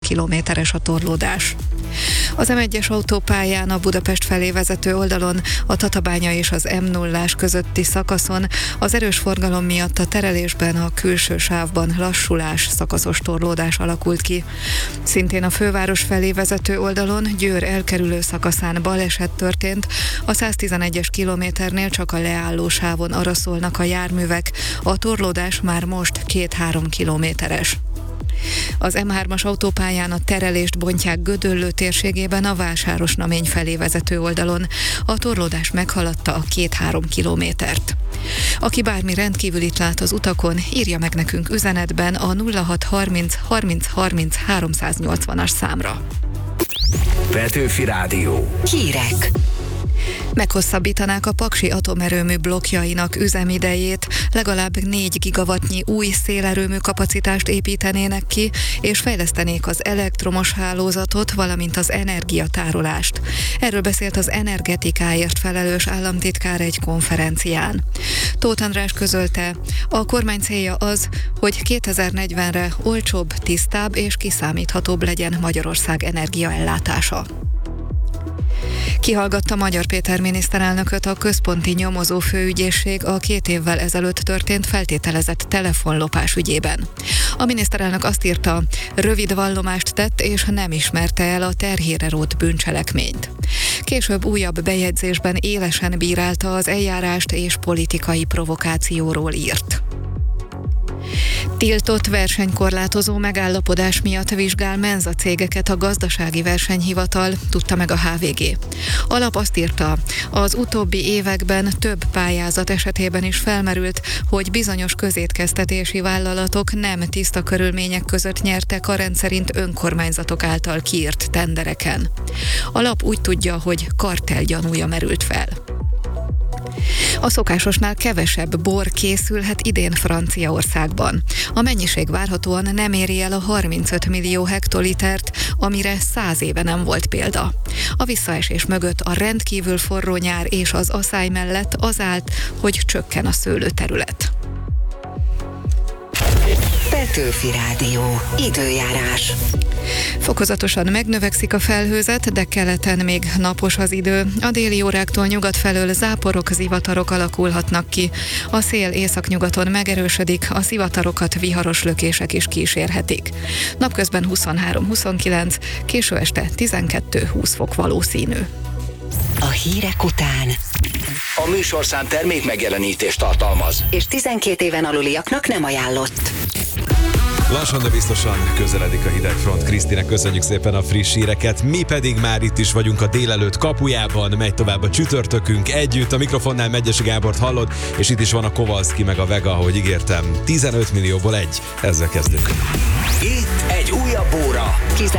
kilométeres a torlódás. Az M1-es autópályán a Budapest felé vezető oldalon, a Tatabánya és az M0-ás közötti szakaszon az erős forgalom miatt a terelésben a külső sávban lassulás, szakaszos torlódás alakult ki. Szintén a főváros felé vezető oldalon, Győr elkerülő szakaszán baleset történt, a 111-es kilométernél csak a leálló sávon araszolnak a járművek, a torlódás már most 2-3 kilométeres. Az M3-as autópályán a terelést bontják Gödöllő térségében a Vásárosnamény felé vezető oldalon. A torlódás meghaladta a 2-3 kilométert. Aki bármi rendkívülit lát az utakon, írja meg nekünk üzenetben a 0630 30 30 380-as számra. Petőfi Rádió. Hírek. Meghosszabbítanák a Paksi atomerőmű blokkjainak üzemidejét, legalább 4 gigawattnyi új szélerőmű kapacitást építenének ki, és fejlesztenék az elektromos hálózatot, valamint az energiatárolást. Erről beszélt az energetikáért felelős államtitkár egy konferencián. Tóth András közölte, a kormány célja az, hogy 2040-re olcsóbb, tisztább és kiszámíthatóbb legyen Magyarország energiaellátása. Kihallgatta Magyar Péter miniszterelnököt a Központi Nyomozó Főügyészség a 2 évvel ezelőtt történt feltételezett telefonlopás ügyében. A miniszterelnök azt írta, rövid vallomást tett és nem ismerte el a terhére rótt bűncselekményt. Később újabb bejegyzésben élesen bírálta az eljárást és politikai provokációról írt. Tiltott versenykorlátozó megállapodás miatt vizsgál menzacégeket a Gazdasági Versenyhivatal, tudta meg a HVG. A lap azt írta, az utóbbi években több pályázat esetében is felmerült, hogy bizonyos közétkeztetési vállalatok nem tiszta körülmények között nyertek a rendszerint önkormányzatok által kiírt tendereken. A lap úgy tudja, hogy kartell gyanúja merült fel. A szokásosnál kevesebb bor készülhet idén Franciaországban. A mennyiség várhatóan nem éri el a 35 millió hektolitert, amire 100 éve nem volt példa. A visszaesés mögött a rendkívül forró nyár és az aszály mellett az állt, hogy csökken a szőlőterület. Petőfi Rádió. Időjárás. Fokozatosan megnövekszik a felhőzet, de keleten még napos az idő. A déli óráktól nyugat felől záporok, zivatarok alakulhatnak ki. A szél északnyugaton megerősödik, a zivatarokat viharos lökések is kísérhetik. Napközben 23-29, késő este 12-20 fok valószínű. A hírek után. A műsorszám termék megjelenítést tartalmaz. És 12 éven aluliaknak nem ajánlott. Lassan, de biztosan közeledik a hidegfront. Krisztinek köszönjük szépen a friss híreket. Mi pedig már itt is vagyunk a délelőtt kapujában. Megy tovább a csütörtökünk együtt. A mikrofonnál Megyesi Gábort hallod, és itt is van a Kowalski meg a Vega, ahogy ígértem. 15 millióból egy. Ezzel kezdünk. Itt egy újabb óra.